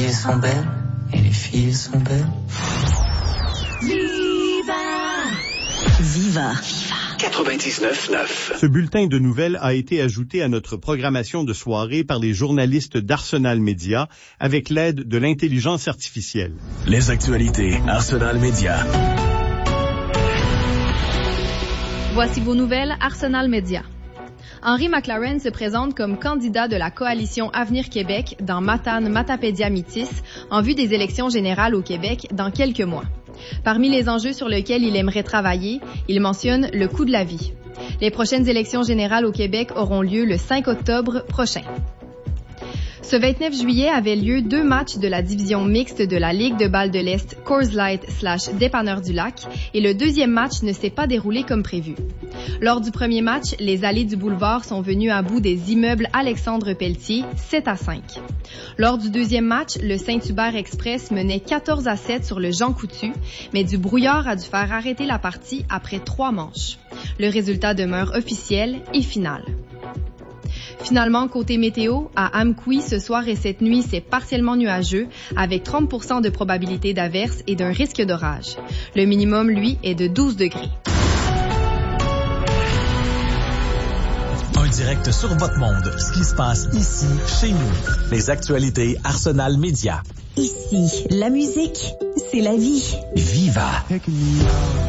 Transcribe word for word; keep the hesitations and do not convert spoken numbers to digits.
filles sont belles et les filles sont belles. Viva! Viva! quatre-vingt-dix-neuf neuf. Ce bulletin de nouvelles a été ajouté à notre programmation de soirée par les journalistes d'Arsenal Média avec l'aide de l'intelligence artificielle. Les actualités Arsenal Média. Voici vos nouvelles Arsenal Média. Henry McLaren se présente comme candidat de la coalition Avenir Québec dans Matane-Matapédia-Métis en vue des élections générales au Québec dans quelques mois. Parmi les enjeux sur lesquels il aimerait travailler, il mentionne le coût de la vie. Les prochaines élections générales au Québec auront lieu le cinq octobre prochain. Ce vingt-neuf juillet avait lieu deux matchs de la division mixte de la Ligue de balle de l'Est Coors Light slash Dépanneur du Lac et le deuxième match ne s'est pas déroulé comme prévu. Lors du premier match, les allées du boulevard sont venues à bout des immeubles Alexandre Pelletier, sept à cinq. Lors du deuxième match, le Saint-Hubert Express menait quatorze à sept sur le Jean Coutu, mais du brouillard a dû faire arrêter la partie après trois manches. Le résultat demeure officiel et final. Finalement, côté météo, à Amqui, ce soir et cette nuit, c'est partiellement nuageux, avec trente pour cent de probabilité d'averse et d'un risque d'orage. Le minimum, lui, est de douze degrés. Un direct sur votre monde, ce qui se passe ici, chez nous. Les actualités Arsenal Média. Ici, la musique, c'est la vie. Viva!